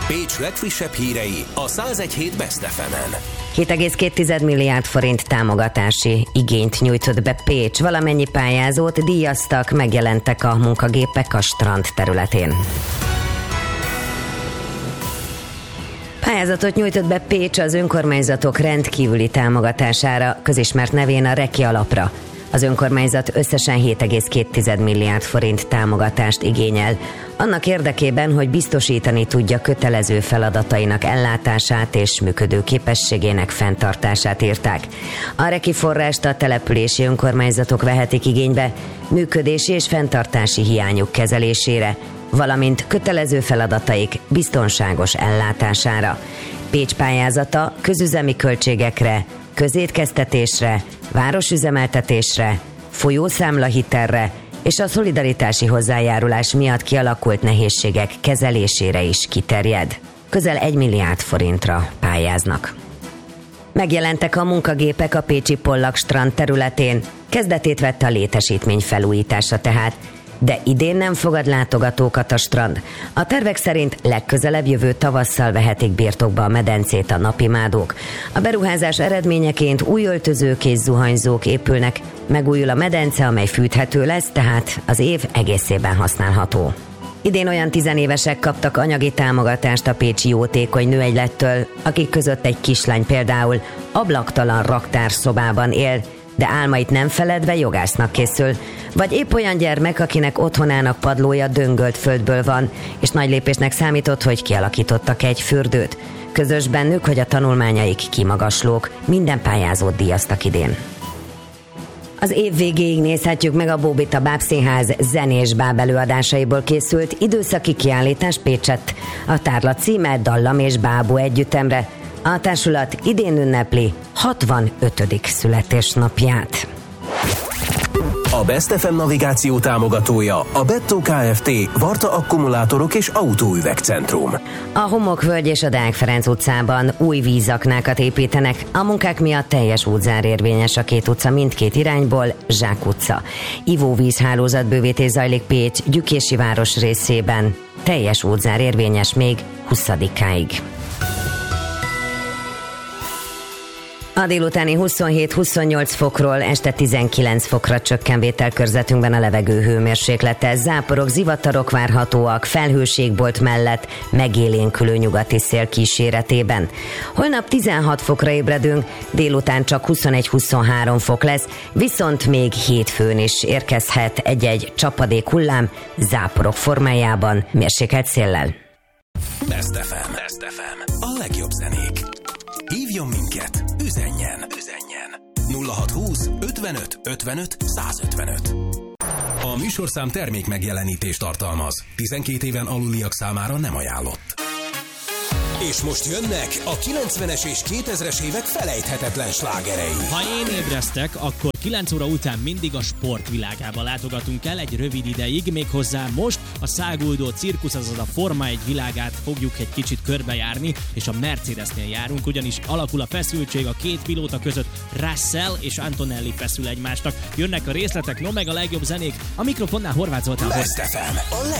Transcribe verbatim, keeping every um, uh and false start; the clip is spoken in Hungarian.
Pécs legfrissebb hírei a száz egy hét Best ef emen. hét egész két milliárd forint támogatási igényt nyújtott be Pécs. Valamennyi pályázót díjaztak, megjelentek a munkagépek a strand területén. Pályázatot nyújtott be Pécs az önkormányzatok rendkívüli támogatására, közismert nevén a Reki alapra. Az önkormányzat összesen hét egész két milliárd forint támogatást igényel, annak érdekében, hogy biztosítani tudja kötelező feladatainak ellátását és működő képességének fenntartását írták. A Reki forrást a települési önkormányzatok vehetik igénybe működési és fenntartási hiányuk kezelésére, valamint kötelező feladataik biztonságos ellátására. Pécs pályázata közüzemi költségekre, közétkeztetésre, városüzemeltetésre, folyószámlahitelre és a szolidaritási hozzájárulás miatt kialakult nehézségek kezelésére is kiterjed. Közel egy milliárd forintra pályáznak. Megjelentek a munkagépek a pécsi Pollak strand területén, kezdetét vette a létesítmény felújítása tehát, de idén nem fogad látogatókat a strand. A tervek szerint legközelebb jövő tavasszal vehetik birtokba a medencét a napimádók. A beruházás eredményeként új öltözők és zuhanyzók épülnek, megújul a medence, amely fűthető lesz, tehát az év egészében használható. Idén olyan tizenévesek kaptak anyagi támogatást a pécsi jótékony nőegylettől, akik között egy kislány például ablaktalan raktárszobában él, de álmait nem feledve jogásznak készül. Vagy épp olyan gyermek, akinek otthonának padlója döngölt földből van, és nagy lépésnek számított, hogy kialakítottak egy fürdőt. Közös bennük, hogy a tanulmányaik kimagaslók, minden pályázót díjaztak idén. Az év végéig nézhetjük meg a Bóbita Bábszínház zenés báb előadásaiból készült időszaki kiállítás Pécsett. A tárlat címe Dallam és Bábú együttemre. A társulat idén ünnepli hatvanötödik születésnapját. A Best ef em navigáció támogatója a Bettó Kft. Varta Akkumulátorok és Autóüvegcentrum. A Homokvölgy és a Deák Ferenc utcában új vízaknákat építenek. A munkák miatt teljes útzár érvényes a két utca mindkét irányból, Zsák utca. Ivóvízhálózatbővítés zajlik Pécs Gyükési város részében. Teljes útzár érvényes még huszadikáig. A délutáni huszonhét-huszonnyolc fokról este tizenkilenc fokra csökken vételkörzetünkben a levegő hőmérséklete. Záporok, zivatarok várhatóak, felhőségbolt mellett megélénkülő nyugati szél kíséretében. Holnap tizenhat fokra ébredünk, délután csak huszonegy-huszonhárom fok lesz, viszont még hétfőn is érkezhet egy-egy csapadék hullám záporok formájában, mérsékelt széllel. Best ef em. Best ef em. A legjobb zenék. Hívjon minket, üzenjen, üzenjen. nulla hatszázhúsz ötvenöt ötvenöt százötvenöt. A műsorszám termék megjelenítést tartalmaz. tizenkét éven aluliak számára nem ajánlott. És most jönnek a kilencvenes és kétezres évek felejthetetlen slágerei. Ha én ébresztek, akkor kilenc óra után mindig a sportvilágába látogatunk el egy rövid ideig, méghozzá most a száguldó cirkusz, azaz a Forma egy világát fogjuk egy kicsit körbejárni, és a Mercedesnél járunk, ugyanis alakul a feszültség a két pilóta között. Russell és Antonelli feszül egymásnak. Jönnek a részletek, no meg a legjobb zenék, a mikrofonnál Horváth Zoltán. Best ef em.